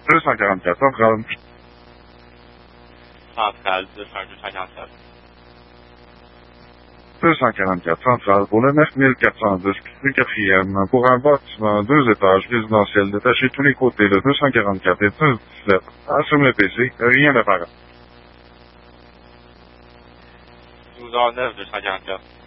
244 centrale. Centrale, 244. 244 centrale pour le 9410, rue 4e, pour un bâtiment 2 étages résidentiel détaché tous les côtés de 244 et 217. Assume le PC, rien d'apparent. 12h09, 244.